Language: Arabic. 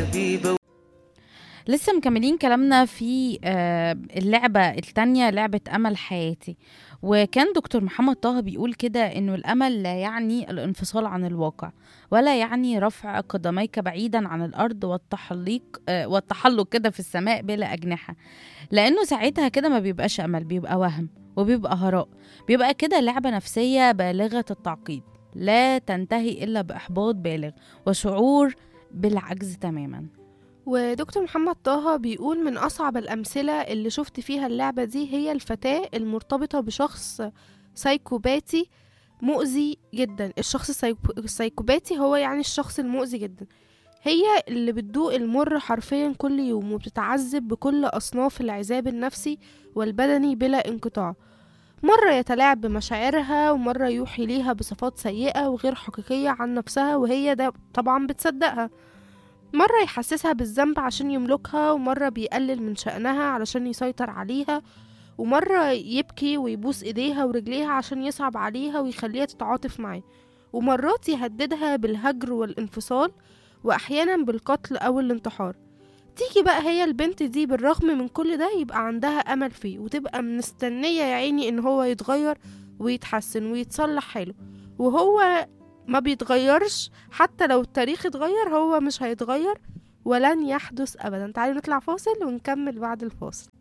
حبيبة. لسه مكملين كلامنا في اللعبة التانية، لعبة أمل حياتي. وكان دكتور محمد طه بيقول كده إنه الأمل لا يعني الانفصال عن الواقع، ولا يعني رفع قدميك بعيدا عن الأرض والتحلق كده في السماء بلا أجنحة، لأنه ساعتها كده ما بيبقاش أمل، بيبقى وهم وبيبقى هراء، بيبقى كده لعبة نفسية بالغة التعقيد لا تنتهي إلا بإحباط بالغ وشعور بالعجز تماما. ودكتور محمد طه بيقول من أصعب الأمثلة اللي شفت فيها اللعبة دي هي الفتاة المرتبطة بشخص سايكوباتي مؤذي جدا. الشخص السايكوباتي هو يعني الشخص المؤذي جدا. هي اللي بتدوق المر حرفيا كل يوم، وبتتعذب بكل أصناف العذاب النفسي والبدني بلا انقطاع. مرة يتلاعب بمشاعرها، ومرة يوحي ليها بصفات سيئة وغير حقيقية عن نفسها وهي ده طبعا بتصدقها. مرة يحسسها بالذنب عشان يملكها، ومرة بيقلل من شأنها علشان يسيطر عليها، ومرة يبكي ويبوس ايديها ورجليها عشان يصعب عليها ويخليها تتعاطف معاه، ومرات يهددها بالهجر والانفصال، وأحيانا بالقتل أو الانتحار. تيجي بقى هي البنت دي بالرغم من كل ده يبقى عندها أمل فيه، وتبقى مستنية يا عيني إن هو يتغير ويتحسن ويتصلح حاله، وهو ما بيتغيرش. حتى لو التاريخ اتغير هو مش هيتغير ولن يحدث أبدا. تعالوا نطلع فاصل ونكمل بعد الفاصل.